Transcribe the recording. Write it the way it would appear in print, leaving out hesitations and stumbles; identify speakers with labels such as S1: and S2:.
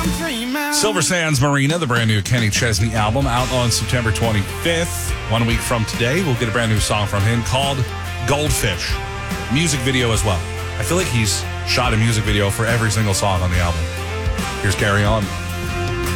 S1: Silver Sands Marina, the brand new Kenny Chesney album, out on September 25th. 1 week from today, we'll get a brand new song from him called Goldfish. Music video as well. I feel like he's shot a music video for every single song on the album. Here's Carry On.